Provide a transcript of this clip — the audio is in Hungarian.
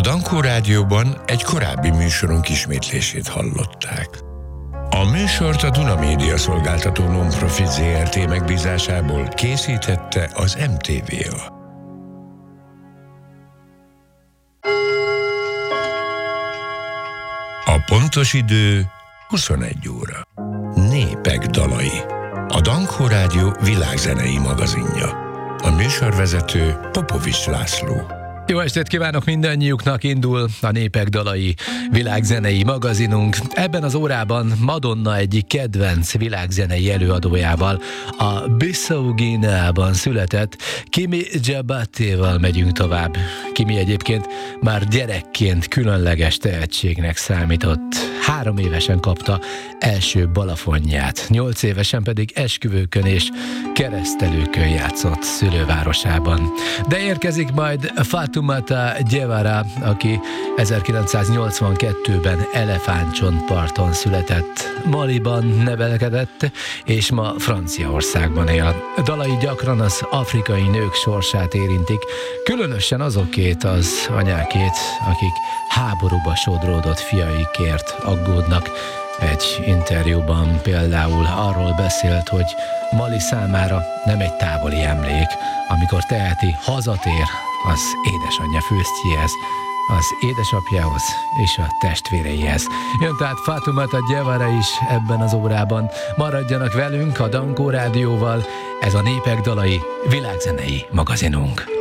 Dankó Rádióban egy korábbi műsorunk ismétlését hallották. A műsort a Duna Média szolgáltató non-profit Zrt. Megbízásából készítette az MTVA. A pontos idő 21 óra. Népek dalai. A Dankó Rádió világzenei magazinja. A műsorvezető Popovics László. Jó estét kívánok mindannyiuknak, indul a Népek dalai világzenei magazinunk. Ebben az órában Madonna egyik kedvenc világzenei előadójával, a Bissau Guineában született Kimi Diabaté-val megyünk tovább. Kimi egyébként már gyerekként különleges tehetségnek számított. 3 évesen kapta első balafonját, 8 évesen pedig esküvőkön és keresztelőkön játszott szülővárosában. De érkezik majd Fatoumata Diawara, aki 1982-ben Elefántcsontparton született, Maliban nevelkedett, és ma Franciaországban él. Dalai gyakran az afrikai nők sorsát érintik, különösen azokét az anyákét, akik háborúba sodródott fiaikért aggódnak. Egy interjúban például arról beszélt, hogy Mali számára nem egy távoli emlék, amikor teheti, hazatér az édesanyja főztjéhez, az édesapjához és a testvéreihez. Jön tehát Fatoumata Diawara is ebben az órában. Maradjanak velünk a Dankó Rádióval, ez a Népek dalai világzenei magazinunk.